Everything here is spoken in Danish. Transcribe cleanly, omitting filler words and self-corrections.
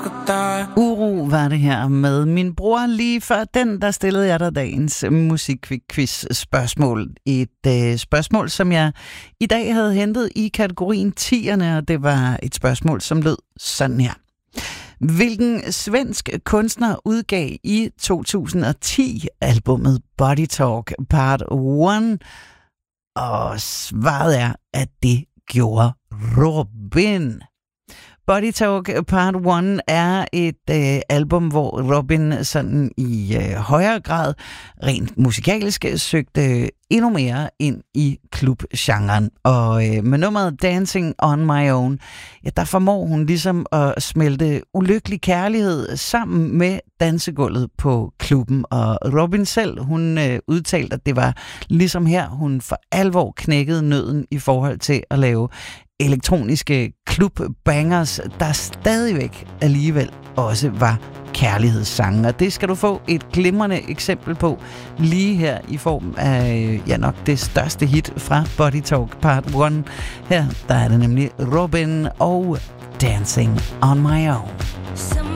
Uro var det her med min bror lige før den, der stillede jeg dig dagens musikquiz-spørgsmål. Et spørgsmål, som jeg i dag havde hentet i kategorien 10'erne, og det var et spørgsmål, som lød sådan her. Hvilken svensk kunstner udgav i 2010 albummet Body Talk Part 1? Og svaret er, at det gjorde Robin. Body Talk Part 1 er et album, hvor Robin sådan i højere grad rent musikalsk søgte endnu mere ind i klubgenren. Og med nummeret Dancing on My Own, ja, der formår hun ligesom at smelte ulykkelig kærlighed sammen med dansegulvet på klubben. Og Robin selv, hun udtalte, at det var ligesom her, hun for alvor knækkede nøden i forhold til at lave elektroniske klubbangers, der stadigvæk alligevel også var kærlighedssange. Og det skal du få et glimrende eksempel på lige her i form af, ja, nok det største hit fra Body Talk Part 1. Her, der er det nemlig Robin og Dancing on My Own.